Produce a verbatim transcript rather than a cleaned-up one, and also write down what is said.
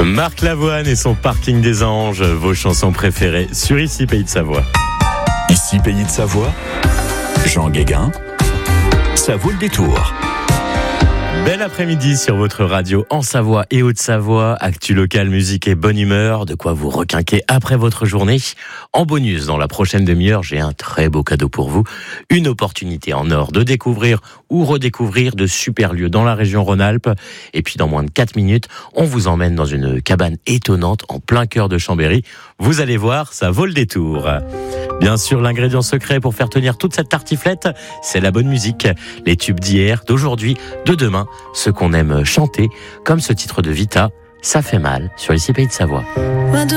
Marc Lavoine et son Parking des Anges, vos chansons préférées sur Ici Pays de Savoie. Ici Pays de Savoie, Jean Guéguin, ça vaut le détour. Bel après-midi sur votre radio en Savoie et Haute-Savoie. Actu locale, musique et bonne humeur. De quoi vous requinquer après votre journée. En bonus, dans la prochaine demi-heure, j'ai un très beau cadeau pour vous. Une opportunité en or de découvrir ou redécouvrir de super lieux dans la région Rhône-Alpes. Et puis dans moins de quatre minutes, on vous emmène dans une cabane étonnante en plein cœur de Chambéry. Vous allez voir, ça vaut le détour. Bien sûr, l'ingrédient secret pour faire tenir toute cette tartiflette, c'est la bonne musique. Les tubes d'hier, d'aujourd'hui, de demain, ce qu'on aime chanter, comme ce titre de Vita, Ça fait mal, sur Ici Pays de Savoie.